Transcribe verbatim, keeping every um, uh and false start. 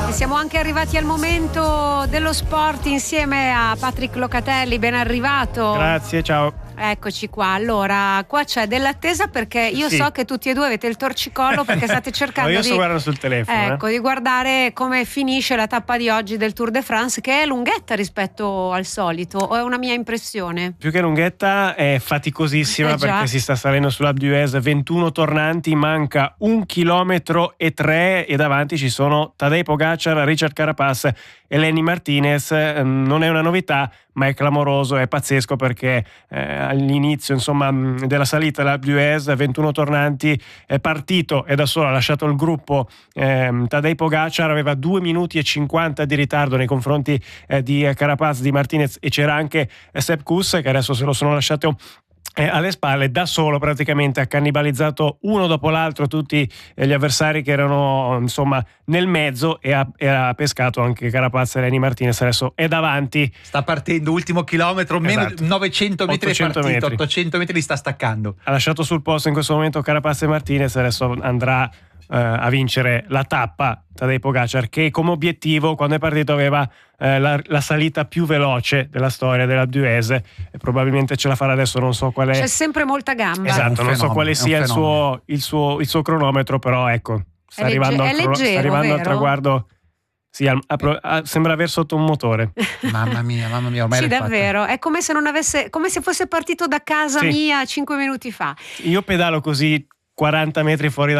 E siamo anche arrivati al momento dello sport insieme a Patrick Locatelli, ben arrivato. Grazie, ciao. Eccoci qua. Allora, qua c'è dell'attesa perché io Sì. so che tutti e due avete il torcicollo perché state cercando no, io di sto guardando sul telefono. Ecco, eh. di guardare come finisce la tappa di oggi del Tour de France, che è lunghetta rispetto al solito, o è una mia impressione? Più che lunghetta è faticosissima, Eh già. perché si sta salendo sull'Alpe d'Huez, ventuno tornanti, manca un chilometro e tre e davanti ci sono Tadej Pogacar, Richard Carapaz e Lenny Martinez. Non è una novità, ma è clamoroso, è pazzesco, perché eh, all'inizio insomma della salita dell'Alpe d'Huez, ventuno tornanti, è partito e da solo ha lasciato il gruppo. eh, Tadej Pogacar aveva due minuti e cinquanta di ritardo nei confronti eh, di Carapaz, di Martinez, e c'era anche eh, Sepp Kuss, che adesso se lo sono lasciato Eh, alle spalle. Da solo praticamente ha cannibalizzato uno dopo l'altro tutti eh, gli avversari che erano insomma nel mezzo, e ha, e ha pescato anche Carapaz e Lenny Martinez. Adesso è davanti, sta partendo, ultimo chilometro, meno Esatto. novecento metri è ottocento partito, metri. ottocento metri li sta staccando. ha lasciato sul posto in questo momento Carapaz e Martinez. Adesso andrà eh, a vincere la tappa Tadej Pogacar, che come obiettivo quando è partito aveva eh, la, la salita più veloce della storia dell'Alpe d'Huez, e probabilmente ce la farà adesso. Non so qual è, C'è sempre molta gamba. esatto, non so fenomeno, quale è un sia il fenomeno. suo, il, suo, il suo cronometro, però ecco, sta È legge- arrivando, è al, crono- leggero, sta arrivando al vero? traguardo. Sì, al- a- a- sembra aver sotto un motore. Mamma mia, mamma mia, ormai Sì, l'hai fatta. davvero, è come se non avesse, come se fosse partito da casa Sì. mia cinque minuti fa. Io pedalo così quaranta metri fuori